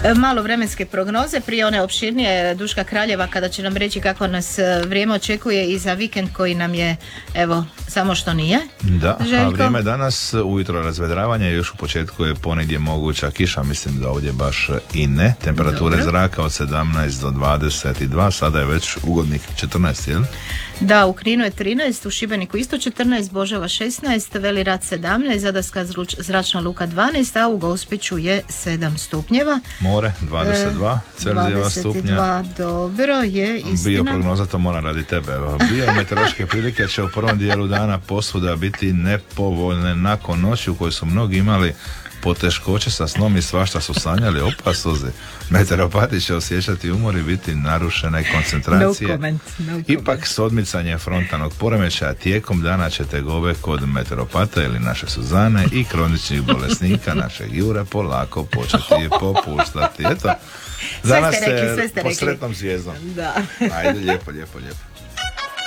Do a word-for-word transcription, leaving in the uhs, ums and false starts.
Malo vremenske prognoze, prije one opširnije Duška Kraljeva kada će nam reći kako nas vrijeme očekuje i za vikend koji nam je, evo, samo što nije. Da, Željko. A vrijeme danas, ujutro razvedravanje, još u početku je ponegdje moguća kiša, mislim da ovdje baš i ne. Temperature Dobro. zraka od sedamnaest do dvadeset dva, sada je već ugodnih četrnaest, jel? Da, u Kninu je trinaest, u Šibeniku isto četrnaest, Božava šesnaest, Veli Rat sedamnaest, Zadarska zračna luka dvanaest, a u Gospiću je sedam stupnjeva. More dvadeset dva Celzijeva stupnja. dvadeset dva, dobro je, istina. Bio prognoza, to mora radi tebe. Bio meteorološke prilike će u prvom dijelu dana posvuda biti nepovoljne nakon noći u kojoj su mnogi imali poteškoće sa snom i svašta su sanjali opasnosti. Meteoropati će osjećati umor i biti narušene koncentracije. No comment, no comment. Ipak s odmicanjem frontalnog poremećaja tijekom dana će tegobe kod meteoropata ili naše Suzane i kroničnih bolesnika našeg Jure polako početi popuštati. Eto, danas sve ste rekli, ste sve ste pod rekli. sretnom zvijezdom. Da. Ajde, lijepo, lijepo, lijepo.